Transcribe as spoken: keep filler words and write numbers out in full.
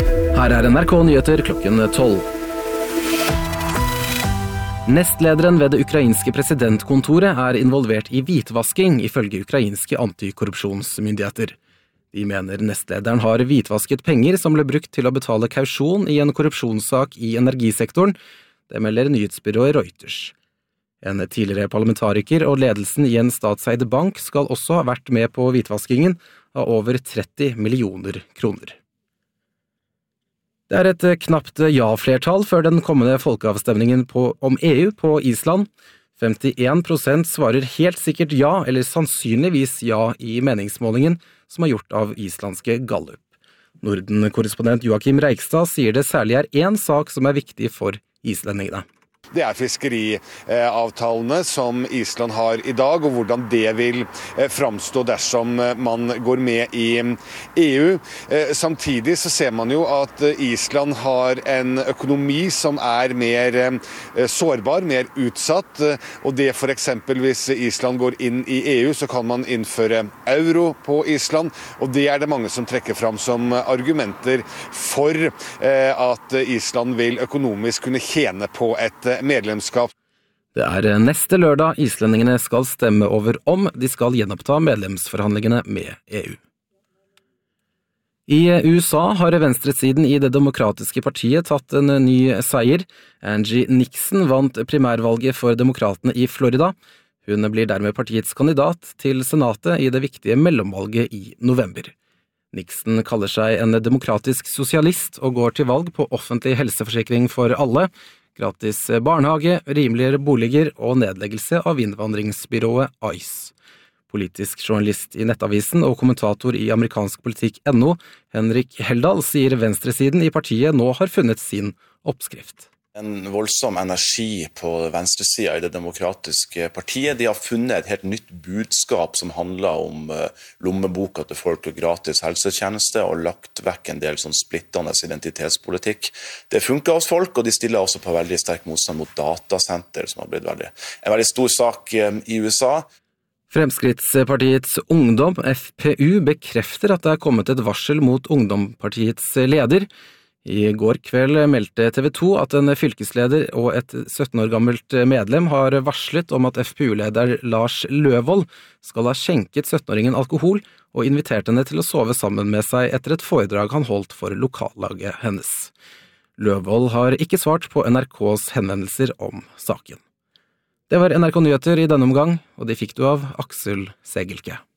Her er N R K Nyheter klokken tolv. Nestlederen ved det ukrainske presidentkontoret er involvert i hvitvasking, ifølge ukrainske antikorrupsjonsmyndigheter. De mener nestlederen har hvitvasket penger som ble brukt til å betale kausjon i en korrupsjonssak i energisektoren. Det melder nyhetsbyrået Reuters. En tidligere parlamentariker og ledelsen i en statseid bank skal også ha vært med på hvitvaskingen av over tretti millioner kroner. Det er et knapt ja-flertall før den kommende folkeavstemningen på, om E U på Island. femtien prosent svarer helt sikkert ja, eller sannsynligvis ja i meningsmålingen som er gjort av islandske Gallup. Norden-korrespondent Joakim Reikstad sier det særlig er én sak som er viktig for islendingene. Det er fiskeriavtalene som Island har i dag, og hvordan det vil framstå dersom man går med i E U. Samtidig så ser man jo at Island har en økonomi som er mer sårbar, mer utsatt. Og det for eksempel hvis Island går inn i E U, så kan man innføre euro på Island. Og det er det mange som trekker fram som argumenter for at Island vil økonomisk kunne tjene på et medlemskap. Det er neste lørdag islendingene skal stemme over om de skal gjenoppta medlemsforhandlingene med E U. I U S A har venstresiden i det demokratiske partiet tatt en ny seier. Angie Nixon vant primærvalget for demokratene i Florida. Hun blir dermed partiets kandidat til senatet i det viktige mellomvalget i november. Nixon kaller seg en demokratisk sosialist og går til valg på offentlig helseforsikring for alle, gratis barnehage, rimeligere boliger og nedleggelse av innvandringsbyrået ICE. Politisk journalist i Nettavisen og kommentator i amerikansk politikk punktum N O, Henrik Heldal, sier venstresiden i partiet nå har funnet sin oppskrift. En voldsom energi på venstresida i det demokratiske partiet. De har funnet et helt nytt budskap som handler om lommeboka til folk og gratis helsetjeneste, og lagt vekk en del sånn splittende identitetspolitikk. Det funker hos folk, og de stiller også på veldig sterk motstand mot datasenter, som har blitt veldig, en veldig stor sak i U S A. Fremskrittspartiets Ungdom, F P U, bekrefter at det er kommet et varsel mot Ungdomspartiets leder. I går kveld meldte T V to at en fylkesleder og et sytten år gammelt medlem har varslet om at F P U-leder Lars Løvold skal ha skjenket sytten-åringen alkohol og invitert henne til å sove sammen med seg etter et foredrag han holdt for lokallaget hennes. Løvold har ikke svart på N R K's henvendelser om saken. Det var N R K Nyheter i denne omgang, og de fikk du av Aksel Segelke.